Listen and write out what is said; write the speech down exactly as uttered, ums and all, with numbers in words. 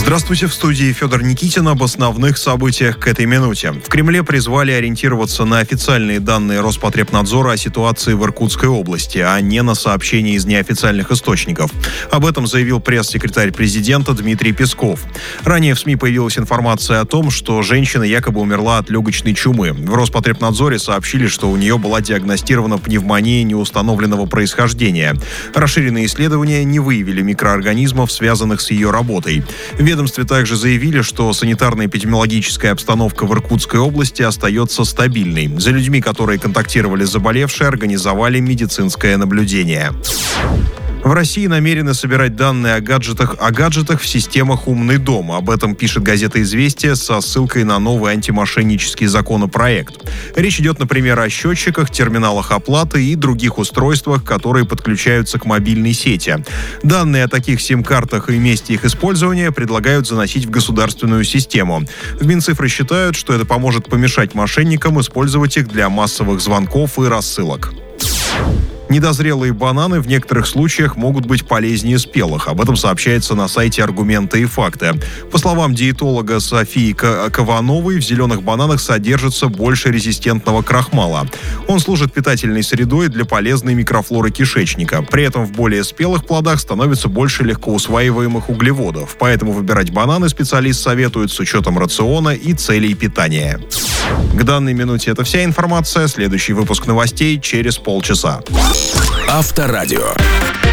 Здравствуйте, в студии Федор Никитин. Об основных событиях к этой минуте. В Кремле призвали ориентироваться на официальные данные Роспотребнадзора о ситуации в Иркутской области, а не на сообщения из неофициальных источников. Об этом заявил пресс-секретарь президента Дмитрий Песков. Ранее в СМИ появилась информация о том, что женщина якобы умерла от легочной чумы. В Роспотребнадзоре сообщили, что у нее была диагностирована пневмония неустановленного происхождения. Расширенные исследования не выявили микроорганизмов, связанных с ее работой. В ведомстве также заявили, что санитарно-эпидемиологическая обстановка в Иркутской области остается стабильной. За людьми, которые контактировали с заболевшей, организовали медицинское наблюдение. В России намерены собирать данные о гаджетах, о гаджетах в системах «Умный дом». Об этом пишет газета «Известия» со ссылкой на новый антимошеннический законопроект. Речь идет, например, о счетчиках, терминалах оплаты и других устройствах, которые подключаются к мобильной сети. Данные о таких сим-картах и месте их использования предлагают заносить в государственную систему. В Минцифры считают, что это поможет помешать мошенникам использовать их для массовых звонков и рассылок. Недозрелые бананы в некоторых случаях могут быть полезнее спелых. Об этом сообщается на сайте «Аргументы и факты». По словам диетолога Софии Ковановой, в зеленых бананах содержится больше резистентного крахмала. Он служит питательной средой для полезной микрофлоры кишечника. При этом в более спелых плодах становится больше легко усваиваемых углеводов. Поэтому выбирать бананы специалист советует с учетом рациона и целей питания. К данной минуте это вся информация. Следующий выпуск новостей через полчаса. Авторадио.